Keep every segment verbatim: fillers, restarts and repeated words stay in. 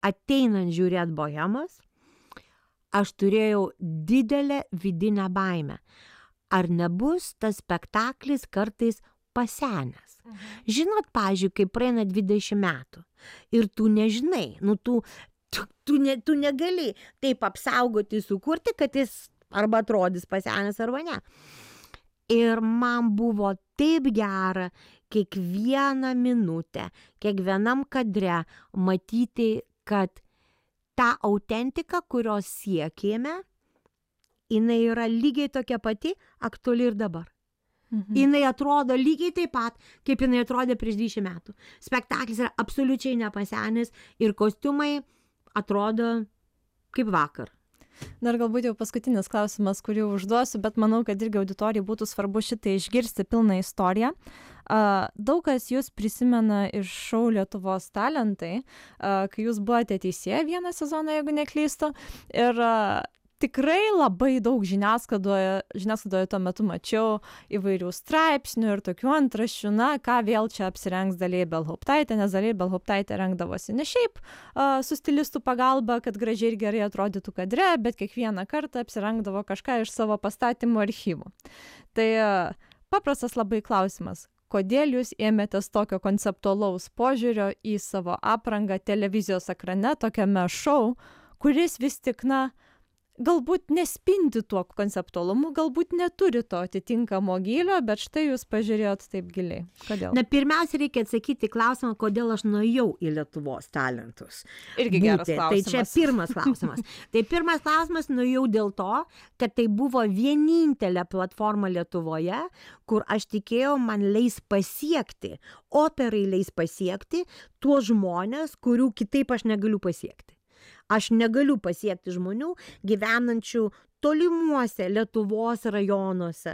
ateinant žiūrėt Bohemos, aš turėjau didelę vidinę baimę. Ar nebus tas spektaklis kartais pasenęs? Mhm. Žinot, pavyzdžiui, kai praeina dvidešimt metų ir tu nežinai, nu tu, tu, tu, ne, tu negali taip apsaugoti, sukurti, kad jis arba atrodys pasenęs arba ne. Ir man buvo taip gera kiekvieną minutę, kiekvienam kadre matyti, kad ta autentika, kurios siekėme, jinai yra lygiai tokia pati, aktuali ir dabar. Mhm. Jinai atrodo lygiai taip pat, kaip jinai atrodė prieš dvidešimt metų. Spektaklis yra absoliučiai nepasenęs ir kostiumai atrodo kaip vakar. Dar galbūt jau paskutinis klausimas, kurį užduosiu, bet manau, kad irgi auditorijai būtų svarbu šitą išgirsti pilną istoriją. Daug kas jūs prisimena iš šou Lietuvos talentai, kai jūs buvote teisėja vieną sezoną, jeigu neklystu, ir tikrai labai daug žiniasklaidoje, žiniasklaidoje tuo metu mačiau įvairių straipsnių ir tokių antraščių, na, ką vėl čia apsirengs Dalia Ibelhauptaitė, nes Dalia Ibelhauptaitė rengdavosi ne šiaip a, su stilistų pagalba, kad gražiai ir gerai atrodytų kadre, bet kiekvieną kartą apsirengdavo kažką iš savo pastatymų archyvų. Tai a, paprastas labai klausimas. Kodėl jūs ėmėtės tokio konceptualaus požiūrio į savo aprangą televizijos ekrane, tokiame šou, kuris vis tik, na, galbūt nespindi tuo konceptualumu, galbūt neturi to atitinkamo gylio, bet štai jūs pažiūrėjot taip giliai. Kodėl? Na, pirmiausia, reikia atsakyti klausimą, kodėl aš nuėjau į Lietuvos talentus. Irgi geras Būti. klausimas. Tai čia pirmas klausimas. Tai pirmas klausimas, nuėjau dėl to, kad tai buvo vienintelė platforma Lietuvoje, kur aš tikėjau, man leis pasiekti, operai leis pasiekti tuos žmonės, kurių kitaip aš negaliu pasiekti. Aš negaliu pasiekti žmonių gyvenančių tolimuose Lietuvos rajonuose,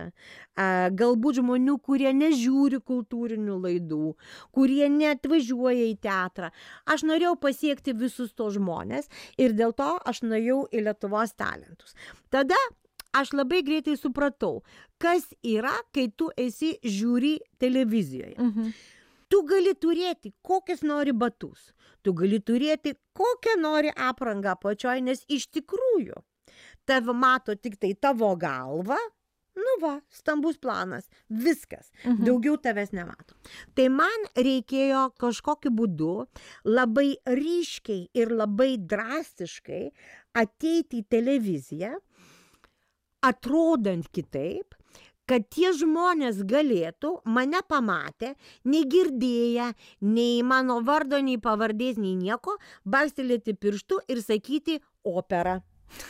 galbūt žmonių, kurie nežiūri kultūrinių laidų, kurie neatvažiuoja į teatrą. Aš norėjau pasiekti visus tos žmonės ir dėl to aš nuėjau į Lietuvos talentus. Tada aš labai greitai supratau, kas yra, kai tu esi žiūri televizijoje. Mhm. Tu gali turėti kokius nori batus, tu gali turėti kokią nori aprangą apačioj, nes iš tikrųjų tave mato tik tai tavo galva, nu va, stambus planas, viskas, mhm. Daugiau tavęs nemato. Tai man reikėjo kažkokiu būdu labai ryškiai ir labai drastiškai ateiti į televiziją, atrodant kitaip, kad tie žmonės galėtų, mane pamatę, negirdėję, nei mano vardo, nei pavardės, nei nieko, bakstelėti pirštu ir sakyti opera.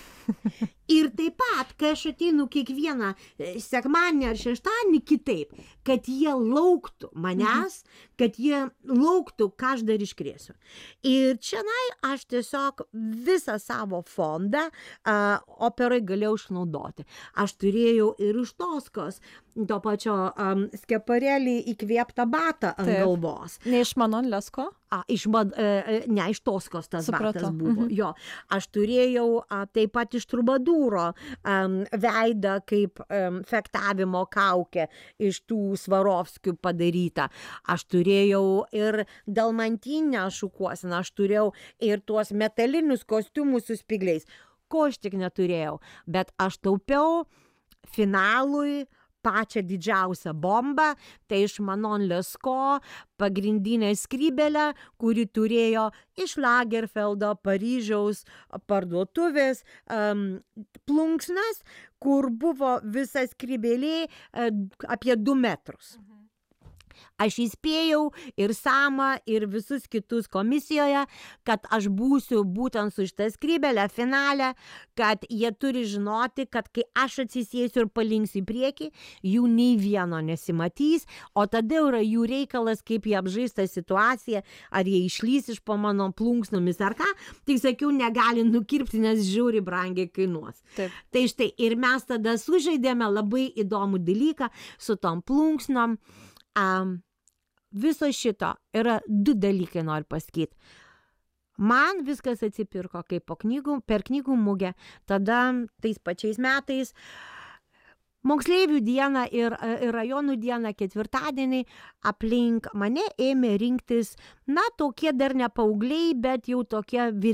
Ir taip pat, kai aš ateinu kiekvieną sekmadienį ar šeštadienį kitaip, kad jie lauktų manęs, kad jie lauktų, ką aš dar iškrėsiu. Ir čianai aš tiesiog visą savo fondą uh, operai galėjau išnaudoti. Aš turėjau ir iš Toskos to pačio um, skeparėlį įkvėptą batą ant Taip. Galvos. Ne iš Manon Lescaut? A, iš, uh, ne, iš Toskos tas Supratau. Batas buvo. Mhm. Jo. Aš turėjau uh, taip pat iš Trubadūro um, veidą kaip um, fektavimo kaukę iš tų Svarovskių padarytą. Aš turėjau ir dalmantinę šukuosiną, aš turėjau ir tuos metalinius kostiumus su spigliais. Ko aš tik neturėjau, bet aš taupiau finalui pačią didžiausią bombą, tai iš Manon Lescaut pagrindinę skrybelę, kuri turėjo iš Lagerfeldo, Paryžiaus parduotuvės um, plunksnas, kur buvo visa skrybelė uh, apie du metrus. Mhm. Aš įspėjau ir Samą, ir visus kitus komisijoje, kad aš būsiu būtent su šitą skrybelę finale, kad jie turi žinoti, kad kai aš atsisėsiu ir palinksiu į priekį, jų nei vieno nesimatys, o tada yra jų reikalas, kaip jie apžais tą situaciją, ar jie išlys iš po mano plunksnomis ar ką, tik sakiau, negali nukirpti, nes žiauriai brangiai kainuos. Taip. Tai štai, ir mes tada sužaidėme labai įdomų dalyką su tom plunksnom. Um, viso šito yra du dalykai, noriu pasakyti. Man viskas atsipirko kaip po knygų, per knygų mugę, tada tais pačiais metais moksleivių dieną ir, ir rajonų dieną ketvirtadienį aplink mane ėmė rinktis, na, tokie dar ne paaugliai, bet jau tokie vyresni.